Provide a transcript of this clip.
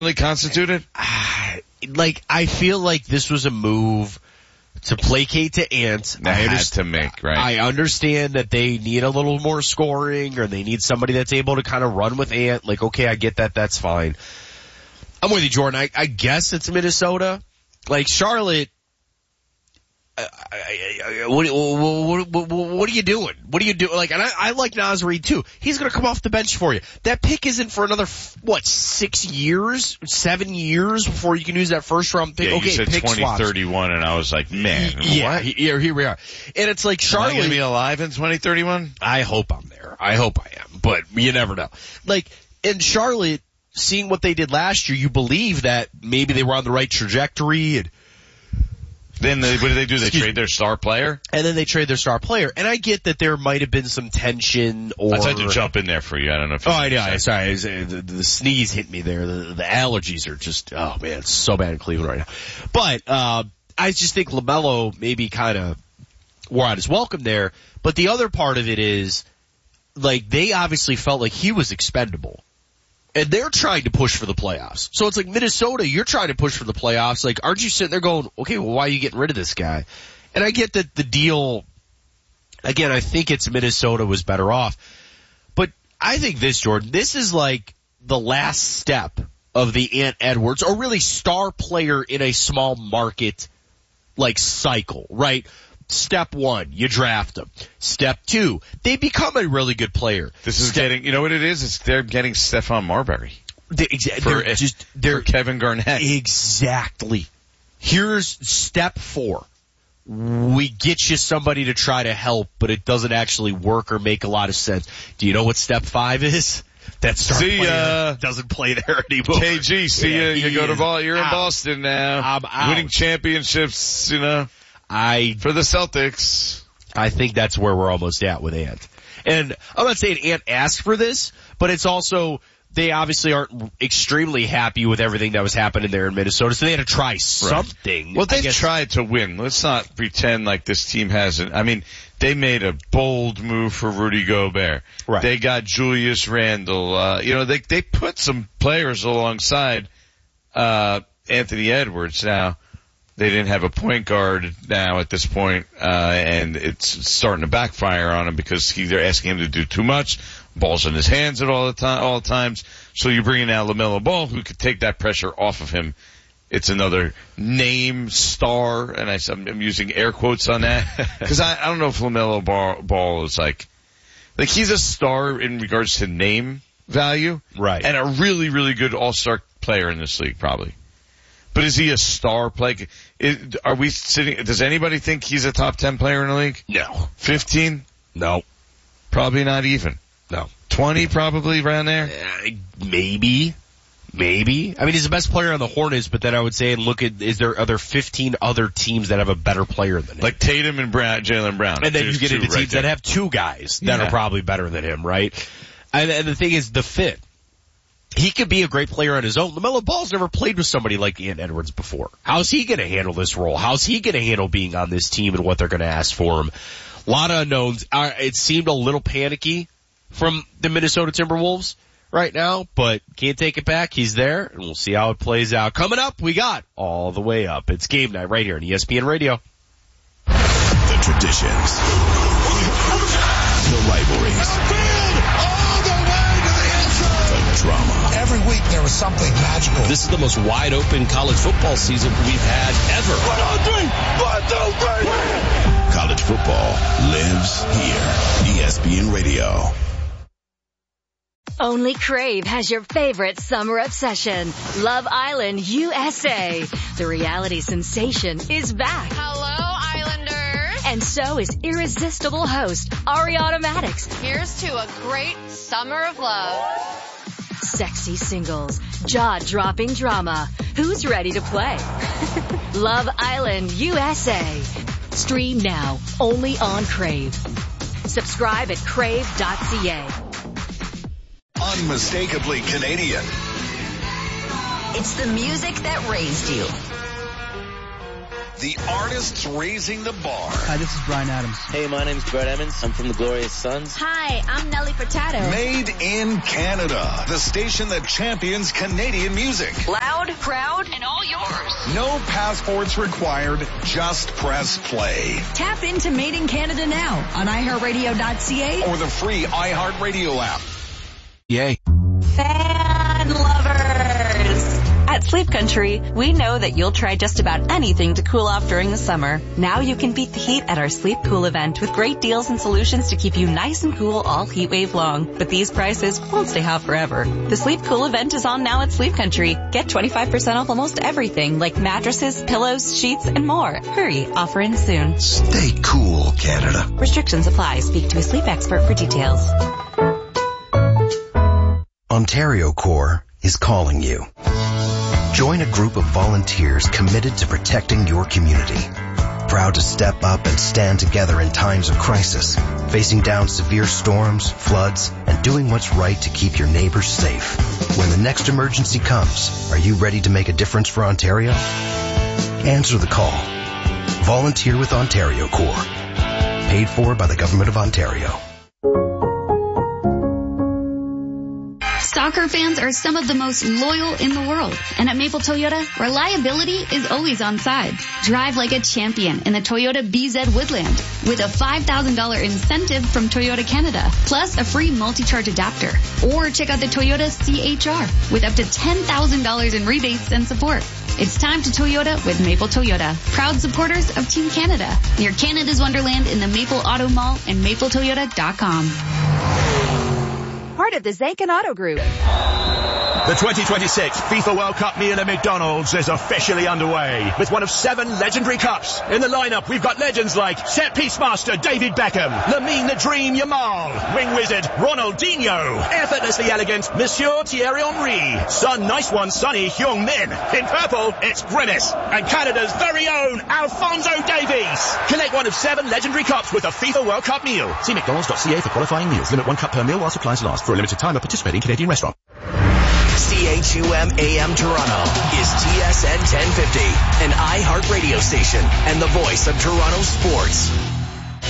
constituted? I feel like this was a move to placate to Ant. I understand that they need a little more scoring, or they need somebody that's able to kind of run with Ant. Like, okay, I get that. That's fine. I'm with you, Jordan. I guess it's Minnesota. Like, Charlotte, what are you doing? What are you doing? Like, and I like Naz Reid too. He's going to come off the bench for you. That pick isn't for another, 7 years before you can use that first round pick. Yeah, okay, you said pick 2031, and I was like, man, yeah, what? Here we are. And it's like Charlotte. Am I going to be alive in 2031? I hope I'm there. I hope I am, but you never know. Like, in Charlotte, seeing what they did last year, you believe that maybe they were on the right trajectory, and then what do they do? They trade their star player? And then they trade their star player. And I get that there might have been some tension or... I tried to jump in there for you. I don't know if you... Oh, I know. Sorry. The sneeze hit me there. The allergies are just... Oh, man. It's so bad in Cleveland right now. But I just think LaMelo maybe kind of wore out his welcome there. But the other part of it is, like, they obviously felt like he was expendable. And they're trying to push for the playoffs. So it's like Minnesota, you're trying to push for the playoffs. Like, aren't you sitting there going, okay, well, why are you getting rid of this guy? And I get that the deal, again, I think it's Minnesota was better off. But I think this, Jordan, this is like the last step of the Ant Edwards, or really star player in a small market, like, cycle, right? Step 1, you draft them. Step 2, they become a really good player. This is getting, you know what it is? It's they're getting Stephon Marbury. They're Kevin Garnett. Exactly. Here's step 4. We get you somebody to try to help, but it doesn't actually work or make a lot of sense. Do you know what step 5 is? That star player doesn't play there anymore. KG, see ya. You go to ball. You're in Boston now. I'm out. Winning championships, you know. For the Celtics. I think that's where we're almost at with Ant. And I'm not saying Ant asked for this, but it's also, they obviously aren't extremely happy with everything that was happening there in Minnesota, so they had to try something. Right. Well, they've tried to win. Let's not pretend like this team hasn't. I mean, they made a bold move for Rudy Gobert. Right. They got Julius Randle. They put some players alongside, Anthony Edwards. Now, they didn't have a point guard now at this point, and it's starting to backfire on him because they're asking him to do too much. Ball's in his hands at all times. So you bring in now LaMelo Ball, who could take that pressure off of him. It's another name star, and I'm using air quotes on that because I don't know if LaMelo Ball is like he's a star in regards to name value, right? And a really, really good all-star player in this league, probably. But is he a star player? Are we sitting? Does anybody think he's a top 10 player in the league? No. 15? No. Probably not even. No. 20 probably around there? Maybe. I mean, he's the best player on the Hornets, but then I would say, are there 15 other teams that have a better player than him? Like Tatum and Jaylen Brown. And then you get into teams that have 2 guys that are probably better than him, right? And the thing is the fit. He could be a great player on his own. LaMelo Ball's never played with somebody like Ant Edwards before. How's he going to handle this role? How's he going to handle being on this team and what they're going to ask for him? A lot of unknowns. It seemed a little panicky from the Minnesota Timberwolves right now, but can't take it back. He's there, and we'll see how it plays out. Coming up, we got All the Way Up. It's game night right here on ESPN Radio. The traditions. The rivalries. Drama. Every week there was something magical. This is the most wide open college football season we've had ever. 1, 2, 3. College football lives here. ESPN Radio. Only Crave has your favorite summer obsession. Love Island USA. The reality sensation is back. Hello, Islanders. And so is irresistible host Ariana Maddox. Here's to a great summer of love. Sexy singles, jaw-dropping drama. Who's ready to play? Love Island USA. Stream now, only on Crave. Subscribe at crave.ca. Unmistakably Canadian. It's the music that raised you. The artists raising the bar. Hi, this is Bryan Adams. Hey, my name's Brett Emmons. I'm from the Glorious Sons. Hi, I'm Nelly Furtado. Made in Canada. The station that champions Canadian music. Loud, proud, and all yours. No passports required. Just press play. Tap into Made in Canada now on iHeartRadio.ca or the free iHeartRadio app. Yay. Fan lovers! At Sleep Country, we know that you'll try just about anything to cool off during the summer. Now you can beat the heat at our Sleep Cool event with great deals and solutions to keep you nice and cool all heat wave long. But these prices won't stay hot forever. The Sleep Cool event is on now at Sleep Country. Get 25% off almost everything like mattresses, pillows, sheets, and more. Hurry, offer ends soon. Stay cool, Canada. Restrictions apply. Speak to a sleep expert for details. Ontario Corps is calling you. Join a group of volunteers committed to protecting your community. Proud to step up and stand together in times of crisis, facing down severe storms, floods, and doing what's right to keep your neighbors safe. When the next emergency comes, are you ready to make a difference for Ontario? Answer the call. Volunteer with Ontario Corps. Paid for by the Government of Ontario. Soccer fans are some of the most loyal in the world. And at Maple Toyota, reliability is always on side. Drive like a champion in the Toyota BZ Woodland with a $5,000 incentive from Toyota Canada, plus a free multi-charge adapter. Or check out the Toyota CHR with up to $10,000 in rebates and support. It's time to Toyota with Maple Toyota. Proud supporters of Team Canada. Near Canada's Wonderland in the Maple Auto Mall and mapletoyota.com. Part of the Zankin Auto Group. The 2026 FIFA World Cup meal at McDonald's is officially underway with one of 7 legendary cups. In the lineup, we've got legends like set piece master David Beckham, Lamine the Dream Yamal, wing wizard Ronaldinho, effortlessly elegant Monsieur Thierry Henry, Sun Nice One Sonny Heung-min. In purple, it's Grimace, and Canada's very own Alphonso Davies. Collect one of 7 legendary cups with a FIFA World Cup meal. See McDonald's.ca for qualifying meals. Limit 1 cup per meal while supplies last. For a limited time at participating Canadian restaurant. CHUM AM Toronto is TSN 1050, an iHeart radio station and the voice of Toronto sports.